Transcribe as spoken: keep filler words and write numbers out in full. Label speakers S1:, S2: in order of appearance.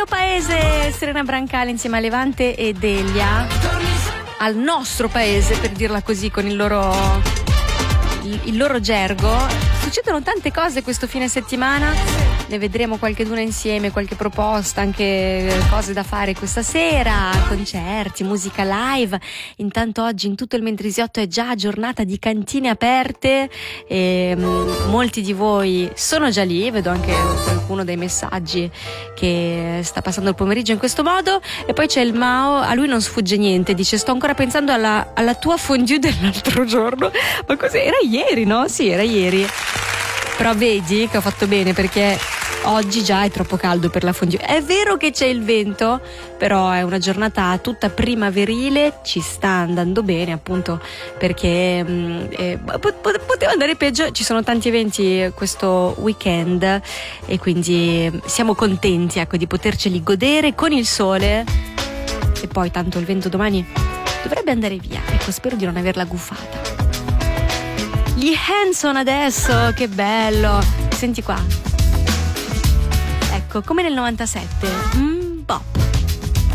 S1: paese, Serena Brancale insieme a Levante e Delia, al nostro paese, per dirla così, con il loro il, il loro gergo. Succedono tante cose questo fine settimana, ne vedremo qualcheduna insieme, qualche proposta, anche cose da fare questa sera, concerti, musica live. Intanto oggi in tutto il Mentrisiotto è già giornata di cantine aperte e mh, molti di voi sono già lì, vedo anche qualcuno dei messaggi che sta passando il pomeriggio in questo modo. E poi c'è il Mao, a lui non sfugge niente, dice: sto ancora pensando alla, alla tua fondue dell'altro giorno. Ma cos'è? Era ieri, no? Sì, era ieri. Però vedi che ho fatto bene, perché oggi già è troppo caldo per la fondue. È vero che c'è il vento, però è una giornata tutta primaverile, ci sta andando bene, appunto perché mh, eh, poteva andare peggio. Ci sono tanti eventi questo weekend e quindi siamo contenti, ecco, di poterceli godere con il sole. E poi tanto il vento domani dovrebbe andare via, ecco, spero di non averla gufata. Gli Hanson adesso, che bello, senti qua, ecco, come nel novantasette, mm, pop.